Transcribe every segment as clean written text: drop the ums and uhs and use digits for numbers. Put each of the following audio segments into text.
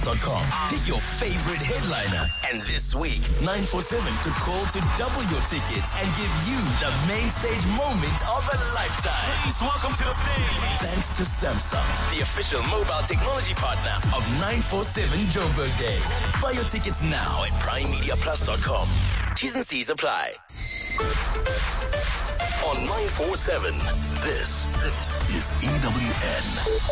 .com. Pick your favorite headliner, and this week 947 could call to double your tickets and give you the main stage moment of a lifetime. Please welcome to the stage. Thanks to Samsung, the official mobile technology partner of 947 Joburg Day. Buy your tickets now at primemediaplus.com. T's and C's apply. On 947, this is EWN.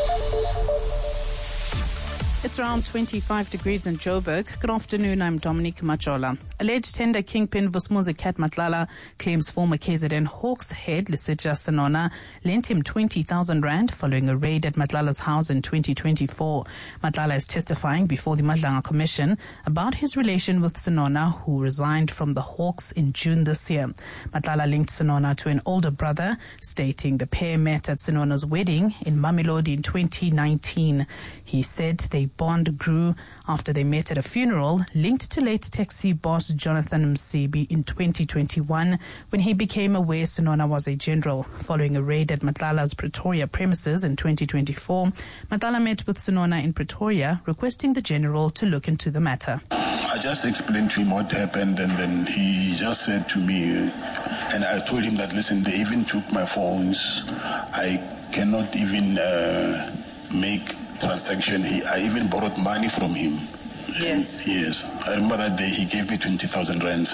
It's around 25 degrees in Joburg. Good afternoon, I'm Dominique Majola. Alleged tender kingpin Vusumuzi Cat Matlala claims former KZN Hawks head Lisija Senona lent him 20,000 rand following a raid at Matlala's house in 2024. Matlala is testifying before the Madlanga Commission about his relation with Senona, who resigned from the Hawks in June this year. Matlala linked Senona to an older brother, stating the pair met at Senona's wedding in Mamelodi in 2019. He said their bond grew after they met at a funeral linked to late taxi boss Jonathan Msebi in 2021 when he became aware Senona was a general. Following a raid at Matlala's Pretoria premises in 2024, Matlala met with Senona in Pretoria requesting the general to look into the matter. I just explained to him what happened, and then he just said to me, and I told him that, listen, they even took my phones. I cannot even make transaction. I even borrowed money from him. Yes. Yes. I remember that day he gave me 20,000 rands.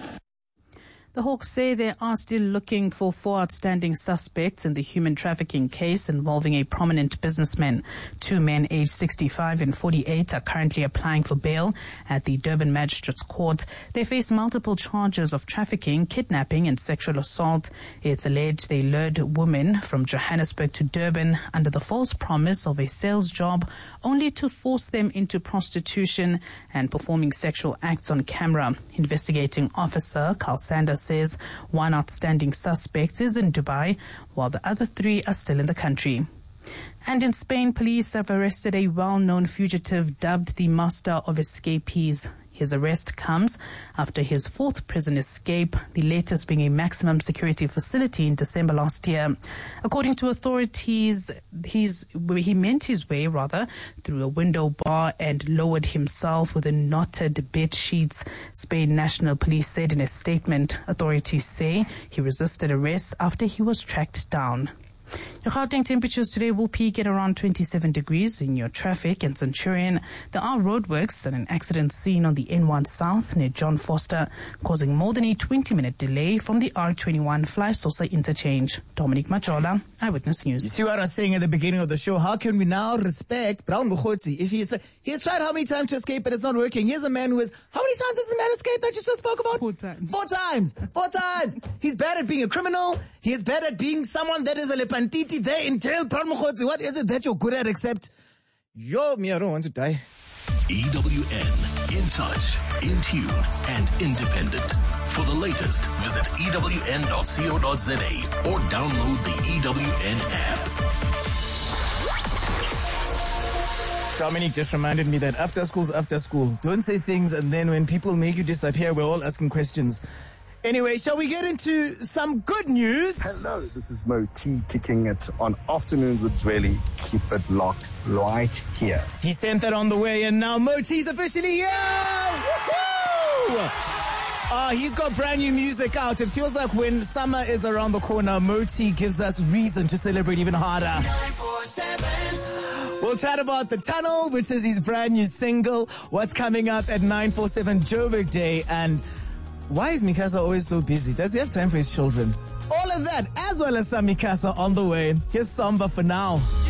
The Hawks say they are still looking for 4 outstanding suspects in the human trafficking case involving a prominent businessman. 2 men aged 65 and 48 are currently applying for bail at the Durban Magistrates Court. They face multiple charges of trafficking, kidnapping and sexual assault. It's alleged they lured women from Johannesburg to Durban under the false promise of a sales job, only to force them into prostitution and performing sexual acts on camera. Investigating officer Carl Sanders says 1 outstanding suspect is in Dubai, while the other 3 are still in the country. And in Spain, police have arrested a well-known fugitive dubbed the Master of Escapees. His arrest comes after his 4th prison escape, the latest being a maximum security facility in December last year. According to authorities, he meant his way through a window bar and lowered himself within knotted bed sheets. Spain National Police said in a statement. Authorities say he resisted arrest after he was tracked down. Your Gauteng temperatures today will peak at around 27 degrees in your traffic and Centurion. There are roadworks and an accident seen on the N1 South near John Foster, causing more than a 20-minute delay from the R21 Fly-Saucer interchange. Dominique Majola, Eyewitness News. You see what I was saying at the beginning of the show? How can we now respect Brown Bukhotsi if he's tried how many times to escape but it's not working? Here's a man who is, how many times has this man escaped that you just spoke about? 4 times. 4 times. 4 times. He's bad at being a criminal. He is bad at being someone that is a lepantiti there in jail. Brown Bukhotsi, what is it that you're good at except, me, I don't want to die. EWN, in touch, in tune, and independent. For the latest, visit ewn.co.za or download the EWN app. Dominic just reminded me that after school's after school. Don't say things and then when people make you disappear, we're all asking questions. Anyway, shall we get into some good news? Hello, this is Mo T kicking it on Afternoons with Zweli. Keep it locked right here. He sent that on the way, and now Mo T's officially here! Woohoo! He's got brand new music out. It feels like when summer is around the corner, Mo T gives us reason to celebrate even harder. 947. We'll chat about The Tunnel, which is his brand new single, what's coming up at 947 Joburg Day, and why is Mikasa always so busy? Does he have time for his children? All of that, as well as some Mikasa on the way. Here's Samba for now.